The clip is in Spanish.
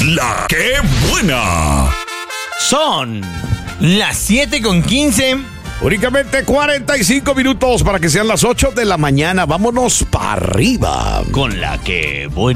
La que buena. Son las 7:15. Únicamente 45 minutos para que sean las 8 de la mañana. Vámonos para arriba. Con la que buena.